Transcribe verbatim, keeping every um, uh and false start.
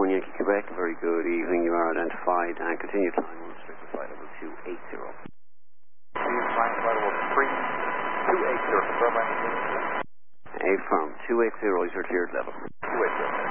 one Yankee Quebec, very good evening. You are identified and continue climb on strict flight level two eighty. Please climb flight level three two eighty. Confirm landing. A firm two eighty is your cleared level. two eighty.